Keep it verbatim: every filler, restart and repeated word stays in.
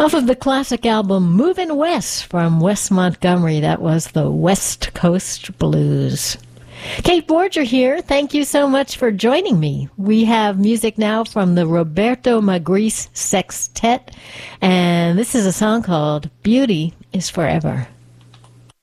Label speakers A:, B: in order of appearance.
A: Off of the classic album Movin' West from Wes Montgomery, that was the West Coast Blues. Kate Borger here. Thank you so much for joining me. We have music now from the Roberto Magris Sextet, and this is a song called Beauty is Forever.